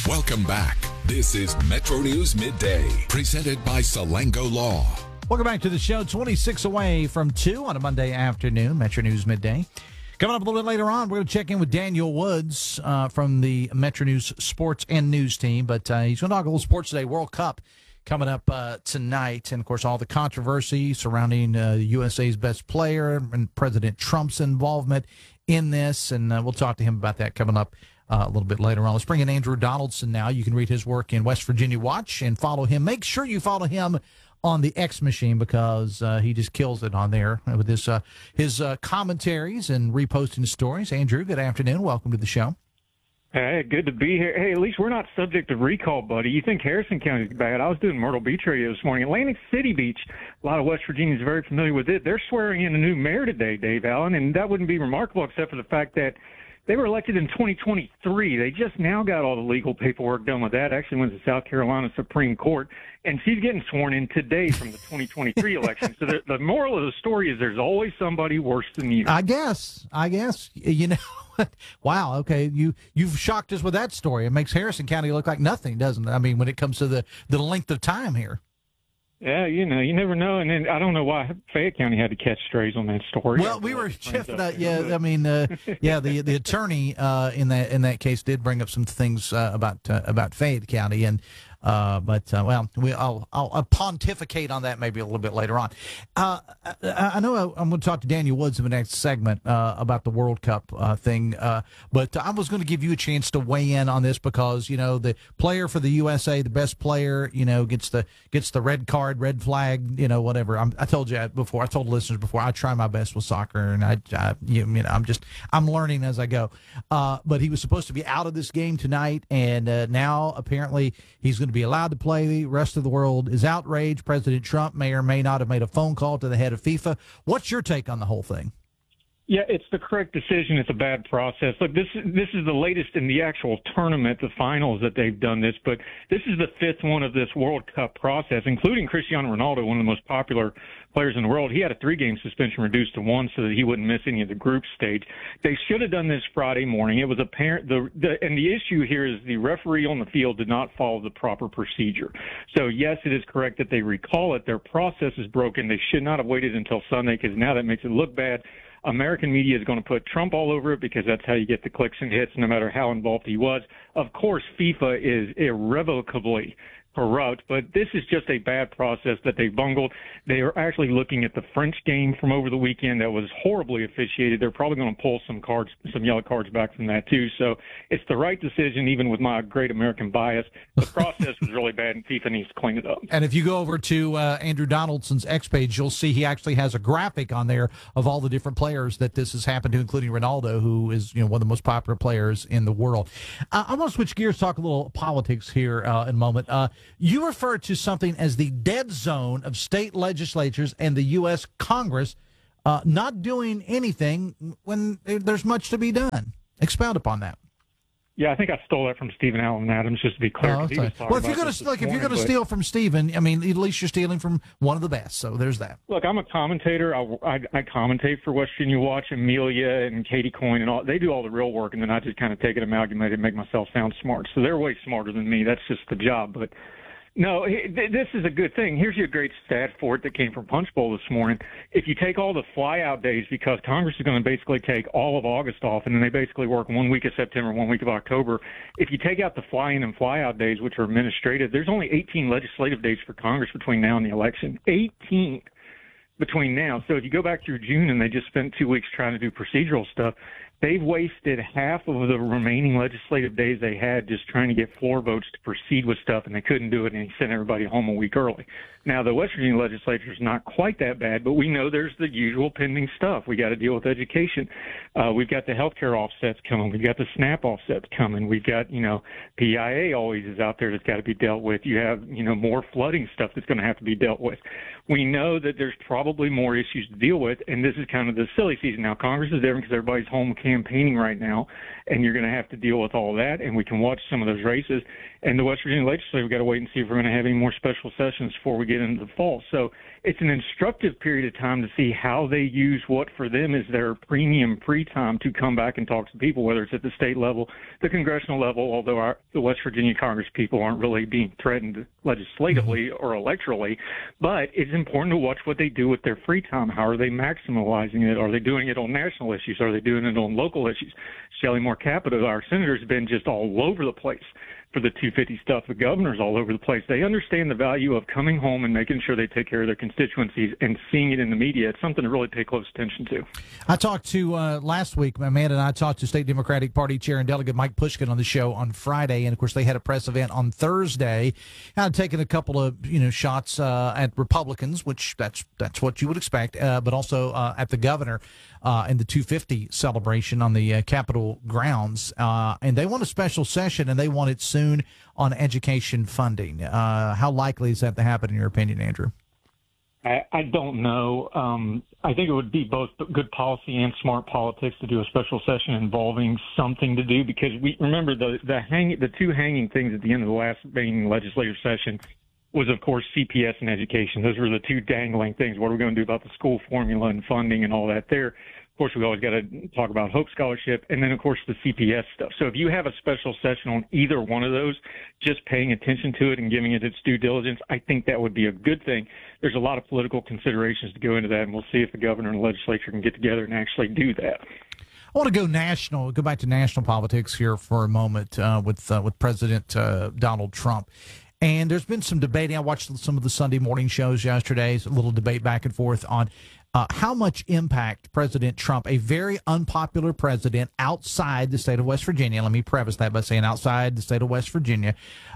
Welcome back. This is Metro News Midday, presented by Salango Law. Welcome back to the show. 26 away from 2 on a Monday afternoon, Metro News Midday. Coming up a little bit later on, we're going to check in with Daniel Woods from the Metro News Sports and News team. But he's going to talk a little sports today. World Cup coming up tonight. And, of course, all the controversy surrounding USA's best player and President Trump's involvement in this. And we'll talk to him about that coming up a little bit later on. Let's bring in Andrew Donaldson now. You can read his work in West Virginia Watch and follow him. Make sure you follow him on the X machine because he just kills it on there with his commentaries and reposting stories. Andrew, good afternoon. Welcome to the show. Hey, good to be here. Hey, at least we're not subject to recall, buddy. You think Harrison County's bad. I was doing Myrtle Beach radio this morning. Atlantic City Beach, a lot of West Virginians are very familiar with it. They're swearing in a new mayor today, Dave Allen, and that wouldn't be remarkable except for the fact that they were elected in 2023. They just now got all the legal paperwork done with that. Actually went to South Carolina Supreme Court, and she's getting sworn in today from the 2023 election. So the moral of the story is there's always somebody worse than you. I guess. You know, wow, okay. You've shocked us with that story. It makes Harrison County look like nothing, doesn't it? I mean, when it comes to the length of time here. Yeah, you know, you never know. And then I don't know why Fayette County had to catch strays on that story. Well, we were just yeah. I mean, the attorney in that case did bring up some things about Fayette County, and I'll pontificate on that maybe a little bit later on. I know I'm going to talk to Daniel Woods in the next segment about the World Cup thing, but I was going to give you a chance to weigh in on this because, you know, the player for the USA, the best player, you know, gets the red card, red flag, you know, whatever. I told you before, I told listeners before, I try my best with soccer, and I'm learning as I go. But he was supposed to be out of this game tonight, and now apparently he's going to be allowed to play. The rest of the world is outraged. President Trump may or may not have made a phone call to the head of FIFA. What's your take on the whole thing? Yeah, it's the correct decision. It's a bad process. Look, this is the latest in the actual tournament, the finals that they've done this, but this is the fifth one of this World Cup process, including Cristiano Ronaldo, one of the most popular players in the world. He had a 3-game suspension reduced to 1 so that he wouldn't miss any of the group stage. They should have done this Friday morning. It was apparent, and the issue here is the referee on the field did not follow the proper procedure. So yes, it is correct that they recall it. Their process is broken. They should not have waited until Sunday because now that makes it look bad. American media is going to put Trump all over it because that's how you get the clicks and hits, no matter how involved he was. Of course, FIFA is irrevocably corrupt, but this is just a bad process that they bungled. They are actually looking at the French game from over the weekend that was horribly officiated. They're probably going to pull some yellow cards back from that too. So it's the right decision, even with my great American bias. The process was really bad, and FIFA needs to clean it up. And if you go over to Andrew Donaldson's X page, you'll see he actually has a graphic on there of all the different players that this has happened to, including Ronaldo, who is, you know, one of the most popular players in the world. I want to switch gears, talk a little politics here in a moment. You refer to something as the dead zone of state legislatures and the U.S. Congress not doing anything when there's much to be done. Expound upon that. Yeah, I think I stole that from Stephen Allen Adams, just to be clear. Well, if you're going to steal from Stephen, I mean, at least you're stealing from one of the best. So there's that. Look, I'm a commentator. I commentate for West Virginia Watch. Amelia and Katie Coyne and all. They do all the real work, and then I just kind of take it, amalgamate it, and make myself sound smart. So they're way smarter than me. That's just the job. But no, this is a good thing. Here's your great stat for it that came from Punchbowl this morning. If you take all the fly-out days, because Congress is going to basically take all of August off, and then they basically work 1 week of September, 1 week of October. If you take out the fly-in and fly-out days, which are administrative, there's only 18 legislative days for Congress between now and the election. 18 between now. So if you go back through June and they just spent 2 weeks trying to do procedural stuff, they've wasted half of the remaining legislative days they had just trying to get floor votes to proceed with stuff, and they couldn't do it, and he sent everybody home a week early. Now, the West Virginia legislature is not quite that bad, but we know there's the usual pending stuff. We got to deal with education. We've got the healthcare offsets coming. We've got the SNAP offsets coming. We've got, PIA always is out there that's got to be dealt with. You have, more flooding stuff that's going to have to be dealt with. We know that there's probably more issues to deal with, and this is kind of the silly season. Now, Congress is different because everybody's home campaigning right now, and you're going to have to deal with all that, and we can watch some of those races. And the West Virginia legislature, we've got to wait and see if we're going to have any more special sessions before we get into the fall. So it's an instructive period of time to see how they use what for them is their premium free time to come back and talk to people, whether it's at the state level, the congressional level, although the West Virginia Congress people aren't really being threatened legislatively or electorally. But it's important to watch what they do with their free time. How are they maximizing it? Are they doing it on national issues? Are they doing it on local issues? Shelley Moore Capito, our senator, has been just all over the place for the 250 stuff. The governor's all over the place. They understand the value of coming home and making sure they take care of their constituencies and seeing it in the media. It's something to really pay close attention to. I talked to, last week, Amanda and I talked to State Democratic Party Chair and Delegate Mike Pushkin on the show on Friday. And, of course, they had a press event on Thursday. I'd taken a couple of, shots at Republicans, which that's what you would expect, but also at the governor in the 250 celebration on the Capitol grounds. And they want a special session, and they want it soon on education funding. How likely is that to happen, in your opinion, Andrew? I don't know. I think it would be both good policy and smart politics to do a special session involving something to do, because we remember the two hanging things at the end of the last main legislative session was, of course, CPS and education. Those were the two dangling things. What are we going to do about the school formula and funding and all that there? Of course, we always got to talk about Hope Scholarship, and then, of course, the CPS stuff. So if you have a special session on either one of those, just paying attention to it and giving it its due diligence, I think that would be a good thing. There's a lot of political considerations to go into that, and we'll see if the governor and the legislature can get together and actually do that. I want to go back to national politics here for a moment with President Donald Trump. And there's been some debating. I watched some of the Sunday morning shows yesterday, a little debate back and forth on how much impact President Trump, a very unpopular president outside the state of West Virginia, let me preface that by saying outside the state of West Virginia,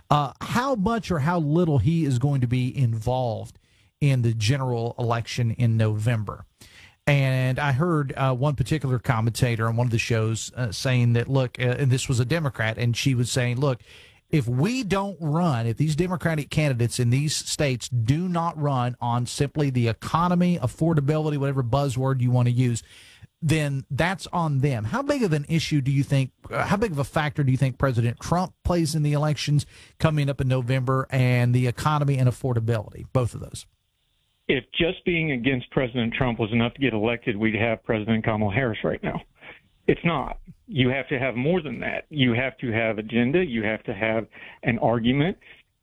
how much or how little he is going to be involved in the general election in November. And I heard one particular commentator on one of the shows saying that, look, and this was a Democrat, and she was saying, look, if we don't run, if these Democratic candidates in these states do not run on simply the economy, affordability, whatever buzzword you want to use, then that's on them. How big of an issue do you think, how big of a factor do you think President Trump plays in the elections coming up in November, and the economy and affordability, both of those? If just being against President Trump was enough to get elected, we'd have President Kamala Harris right now. It's not. You have to have more than that. You have to have agenda. You have to have an argument.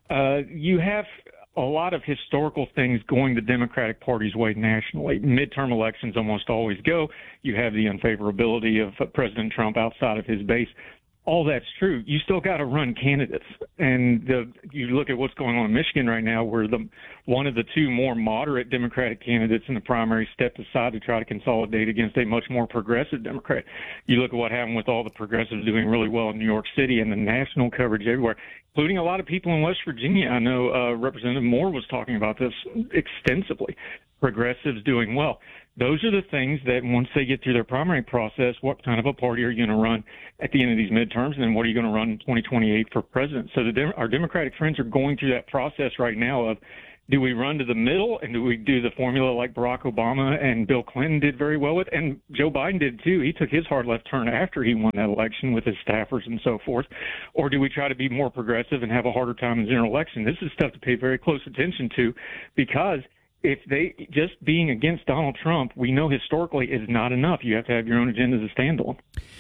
You have a lot of historical things going the Democratic Party's way nationally. Midterm elections almost always go. You have the unfavorability of President Trump outside of his base. All that's true. You still got to run candidates. And you look at what's going on in Michigan right now, where one of the two more moderate Democratic candidates in the primary stepped aside to try to consolidate against a much more progressive Democrat. You look at what happened with all the progressives doing really well in New York City and the national coverage everywhere, including a lot of people in West Virginia. I know Representative Moore was talking about this extensively. Progressives doing well. Those are the things that once they get through their primary process, what kind of a party are you going to run at the end of these midterms, and then what are you going to run in 2028 for president? So our Democratic friends are going through that process right now of, do we run to the middle, and do we do the formula like Barack Obama and Bill Clinton did very well with, and Joe Biden did too. He took his hard left turn after he won that election with his staffers and so forth. Or do we try to be more progressive and have a harder time in the general election? This is stuff to pay very close attention to, because if they just being against Donald Trump, we know historically is not enough. You have to have your own agenda to stand on.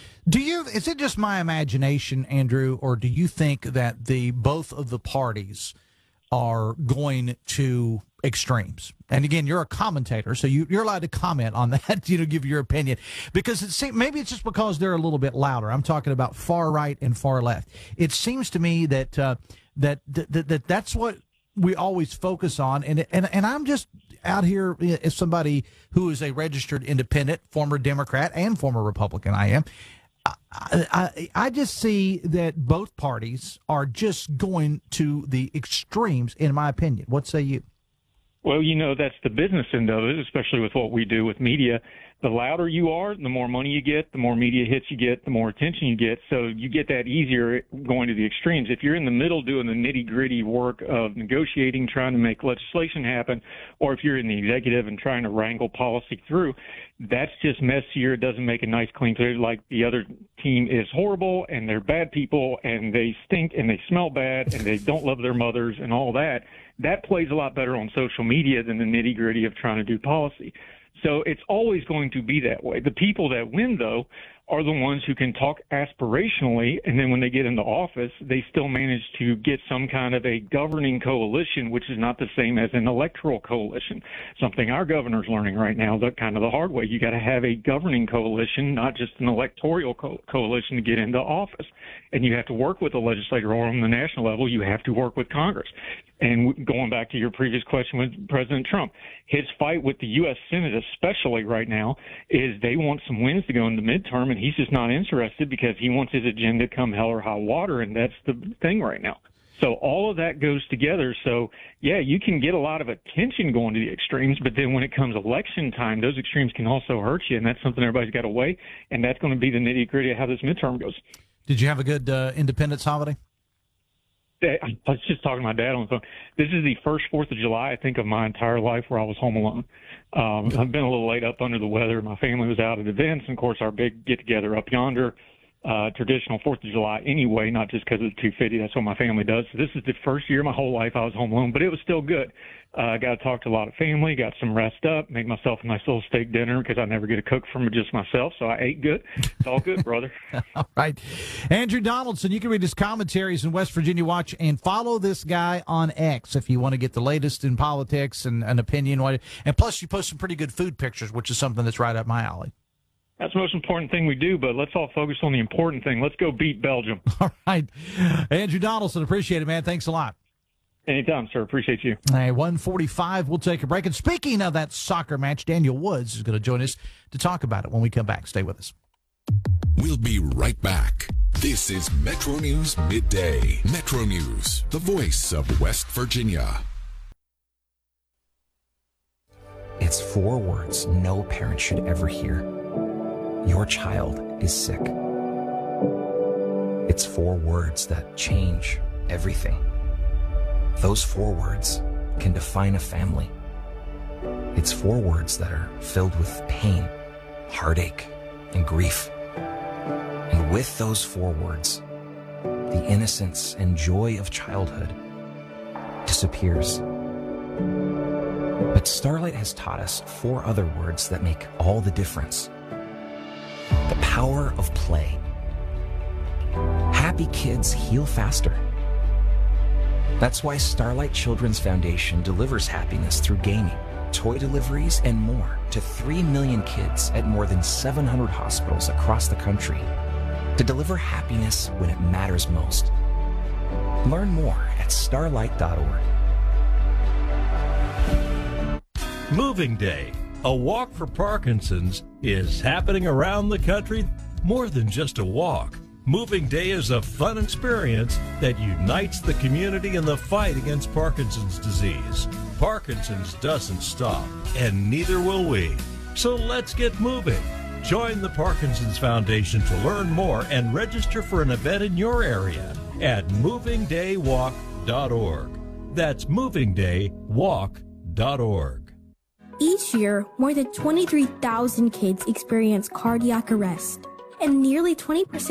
Is it just my imagination, Andrew, or do you think that both of the parties are going to extremes? And again, you're a commentator, so you're allowed to comment on that, give your opinion, because maybe it's just because they're a little bit louder. I'm talking about far right and far left. It seems to me that that's what we always focus on, and I'm just out here as somebody who is a registered independent, former Democrat and former Republican. I am. I just see that both parties are just going to the extremes, in my opinion. What say you? Well, that's the business end of it, especially with what we do with media. the louder you are, the more money you get, the more media hits you get, the more attention you get. So you get that easier going to the extremes. If you're in the middle doing the nitty-gritty work of negotiating, trying to make legislation happen, or if you're in the executive and trying to wrangle policy through, that's just messier. It doesn't make a nice, clean picture. Like the other team is horrible and they're bad people and they stink and they smell bad and they don't love their mothers and all that. That plays a lot better on social media than the nitty-gritty of trying to do policy. So it's always going to be that way. The people that win, though, are the ones who can talk aspirationally, and then when they get into office, they still manage to get some kind of a governing coalition, which is not the same as an electoral coalition, something our governor's learning right now, the kind of the hard way. You got to have a governing coalition, not just an electoral coalition to get into office. And you have to work with the legislature, or on the national level, you have to work with Congress. And going back to your previous question with President Trump, his fight with the U.S. Senate, especially right now, is they want some wins to go into midterm, and he's just not interested because he wants his agenda come hell or high water, and that's the thing right now. So all of that goes together. So, yeah, you can get a lot of attention going to the extremes, but then when it comes election time, those extremes can also hurt you, and that's something everybody's got to weigh, and that's going to be the nitty-gritty of how this midterm goes. Did you have a good Independence holiday? I was just talking to my dad on the phone. This is the first 4th of July, I think, of my entire life where I was home alone. I've been a little laid up under the weather. My family was out at events, and, of course, our big get-together up yonder, traditional 4th of July anyway, not just because of the 250. That's what my family does. So this is the first year of my whole life I was home alone, but it was still good. I got to talk to a lot of family, got some rest up, made myself a nice little steak dinner because I never get to cook from just myself, so I ate good. It's all good, brother. All right. Andrew Donaldson, you can read his commentaries in West Virginia Watch and follow this guy on X if you want to get the latest in politics and an opinion. And plus, you post some pretty good food pictures, which is something that's right up my alley. That's the most important thing we do, but let's all focus on the important thing. Let's go beat Belgium. All right. Andrew Donaldson, appreciate it, man. Thanks a lot. Anytime, sir. Appreciate you. All right, 1:45, we'll take a break. And speaking of that soccer match, Daniel Woods is going to join us to talk about it when we come back. Stay with us. We'll be right back. This is Metro News Midday. Metro News, the voice of West Virginia. It's 4 words no parent should ever hear. Your child is sick. It's 4 words that change everything. Those 4 words can define a family. It's 4 words that are filled with pain, heartache, and grief. And with those 4 words, the innocence and joy of childhood disappears. But Starlight has taught us 4 other words that make all the difference. The power of play. Happy kids heal faster. That's why Starlight Children's Foundation delivers happiness through gaming, toy deliveries, and more to 3 million kids at more than 700 hospitals across the country to deliver happiness when it matters most. Learn more at starlight.org. Moving Day, a walk for Parkinson's, is happening around the country. More than just a walk. Moving Day is a fun experience that unites the community in the fight against Parkinson's disease. Parkinson's doesn't stop, and neither will we. So let's get moving. Join the Parkinson's Foundation to learn more and register for an event in your area at movingdaywalk.org. That's movingdaywalk.org. Each year, more than 23,000 kids experience cardiac arrest, and nearly 20%